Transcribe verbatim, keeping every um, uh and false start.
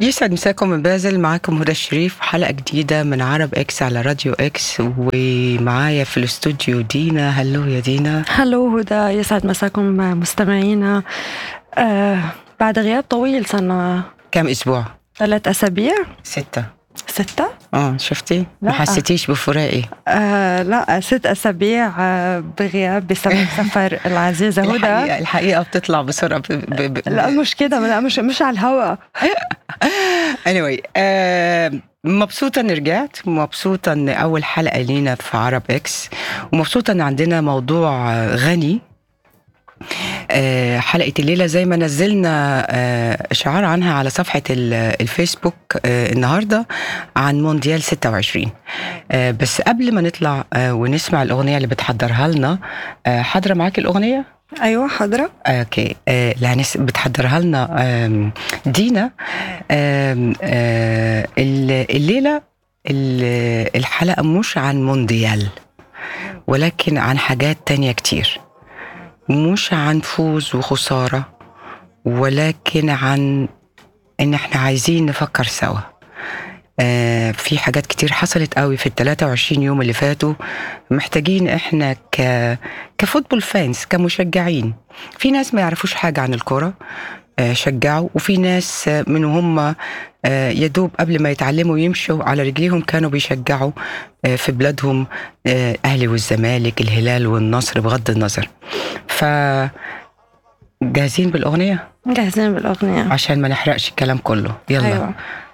يسعد مساكم من بازل، معاكم هدى الشريف، حلقة جديدة من عرب اكس على راديو اكس، ومعايا في الاستوديو دينا. هلو يا دينا. هلو هدى، يسعد مساكم مستمعينا. آه بعد غياب طويل، صرنا كم اسبوع؟ ثلاث اسابيع. ستة. ستة؟ اه شفتي؟ ما حسيتيش بفراقي؟ آه لا، ست اسابيع آه بغياب بسبب سفر العزيزة هدى. الحقيقة, الحقيقة بتطلع بسرعة ب... ب... ب... لا مش كده، لا مش مش على الهواء. anyway آه مبسوطة اني رجعت، مبسوطة ان اول حلقة لينا في عرب اكس، ومبسوطة ان عندنا موضوع غني. آه حلقة الليلة زي ما نزلنا آه إشعار عنها على صفحة الفيسبوك آه النهاردة عن مونديال ستة وعشرين. آه بس قبل ما نطلع آه ونسمع الأغنية اللي بتحضرها لنا، آه حاضرة معاك الأغنية؟ أيوة حاضرة. اوكي. آه اللي بتحضرها لنا آه دينا. آه آه الليلة الحلقة مش عن مونديال، ولكن عن حاجات تانية كتير، مش عن فوز وخسارة، ولكن عن ان احنا عايزين نفكر سوا. آه في حاجات كتير حصلت قوي في الثلاثة وعشرين يوم اللي فاتوا، محتاجين احنا ك كفوتبول فانز، كمشجعين. في ناس ما يعرفوش حاجة عن الكرة آه شجعوا، وفي ناس آه من هم آه يدوب قبل ما يتعلموا يمشوا على رجليهم كانوا بيشجعوا آه في بلادهم، آه اهلي والزمالك، الهلال والنصر، بغض النظر. ف جاهزين بالأغنية؟ جاهزين بالأغنية عشان ما نحرقش الكلام كله. يلا. أيوة.